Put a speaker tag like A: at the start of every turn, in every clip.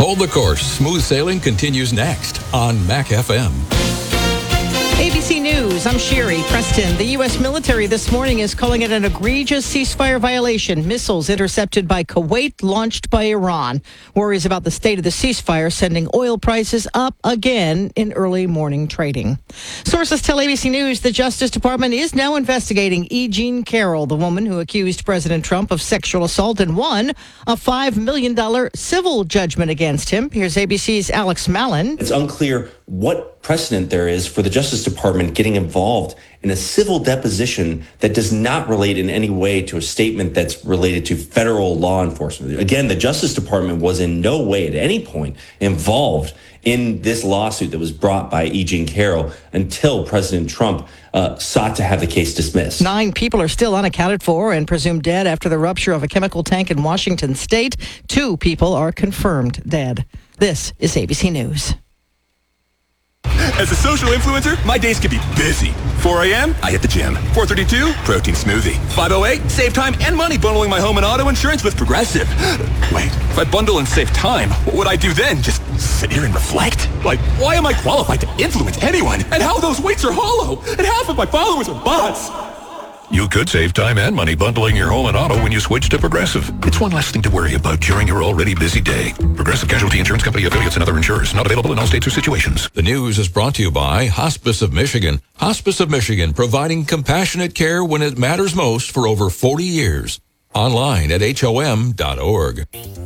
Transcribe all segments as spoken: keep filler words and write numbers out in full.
A: Hold the course. Smooth sailing continues next on Mac F M.
B: A B C News, I'm Sherry Preston. The U S military this morning is calling it an egregious ceasefire violation. Missiles intercepted by Kuwait, launched by Iran. Worries about the state of the ceasefire sending oil prices up again in early morning trading. Sources tell A B C News the Justice Department is now investigating E. Jean Carroll, the woman who accused President Trump of sexual assault and won a five million dollars civil judgment against him. Here's A B C's Alex Mallon.
C: It's unclear what precedent there is for the Justice Department getting involved in a civil deposition that does not relate in any way to a statement that's related to federal law enforcement. Again, the Justice Department was in no way at any point involved in this lawsuit that was brought by E. Jean Carroll until President Trump uh, sought to have the case dismissed.
B: Nine people are still unaccounted for and presumed dead after the rupture of a chemical tank in Washington state. Two people are confirmed dead. This is A B C News.
D: As a social influencer, my days can be busy. four a.m., I hit the gym. four thirty-two, protein smoothie. five oh eight, save time and money bundling my home and auto insurance with Progressive. Wait, if I bundle and save time, what would I do then? Just sit here and reflect? Like, why am I qualified to influence anyone? And how those weights are hollow? And half of my followers are bots.
E: You could save time and money bundling your home and auto when you switch to Progressive. It's one less thing to worry about during your already busy day. Progressive Casualty Insurance Company affiliates and other insurers. Not available in all states or situations.
A: The news is brought to you by Hospice of Michigan. Hospice of Michigan, providing compassionate care when it matters most for over forty years. Online at H O M dot org.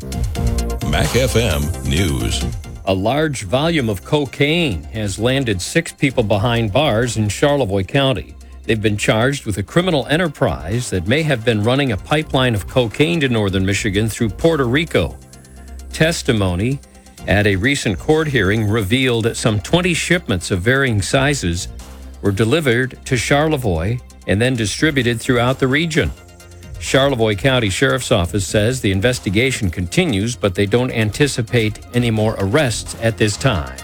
A: Mac F M News.
F: A large volume of cocaine has landed six people behind bars in Charlevoix County. They've been charged with a criminal enterprise that may have been running a pipeline of cocaine to northern Michigan through Puerto Rico. Testimony at a recent court hearing revealed that some twenty shipments of varying sizes were delivered to Charlevoix and then distributed throughout the region. Charlevoix County Sheriff's Office says the investigation continues, but they don't anticipate any more arrests at this time.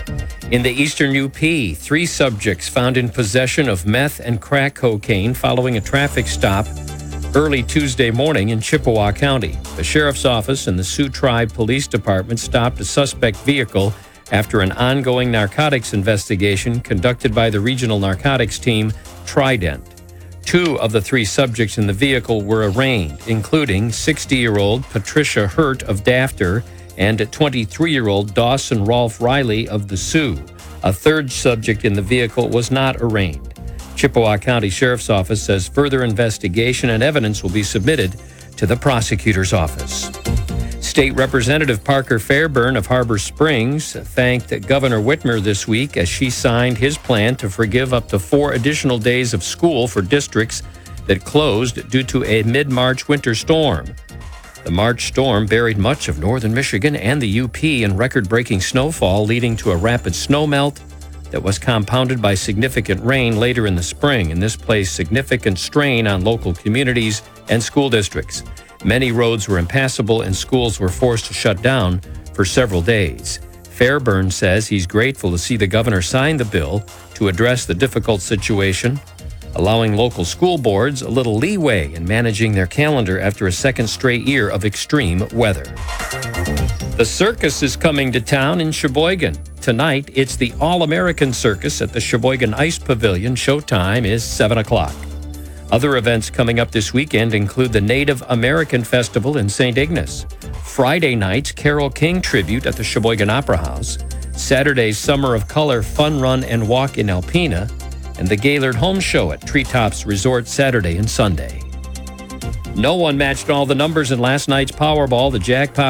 F: In the eastern U P, three subjects found in possession of meth and crack cocaine following a traffic stop early Tuesday morning in Chippewa County. The Sheriff's Office and the Sioux Tribe Police Department stopped a suspect vehicle after an ongoing narcotics investigation conducted by the Regional Narcotics Team, Trident. Two of the three subjects in the vehicle were arraigned, including sixty-year-old Patricia Hurt of Dafter and twenty-three-year-old Dawson Rolfe Riley of the Sioux. A third subject in the vehicle was not arraigned. Chippewa County Sheriff's Office says further investigation and evidence will be submitted to the prosecutor's office. State Representative Parker Fairburn of Harbor Springs thanked Governor Whitmer this week as she signed his plan to forgive up to four additional days of school for districts that closed due to a mid-March winter storm. The March storm buried much of northern Michigan and the U P in record-breaking snowfall, leading to a rapid snowmelt that was compounded by significant rain later in the spring, and this placed significant strain on local communities and school districts. Many roads were impassable and schools were forced to shut down for several days. Fairburn says he's grateful to see the governor sign the bill to address the difficult situation, allowing local school boards a little leeway in managing their calendar after a second straight year of extreme weather. The circus is coming to town in Sheboygan. Tonight, it's the All-American Circus at the Sheboygan Ice Pavilion. Showtime is seven o'clock. Other events coming up this weekend include the Native American Festival in Saint Ignace, Friday night's Carole King tribute at the Sheboygan Opera House, Saturday's Summer of Color Fun Run and Walk in Alpena, and the Gaylord Home Show at Treetops Resort Saturday and Sunday. No one matched all the numbers in last night's Powerball. The jackpot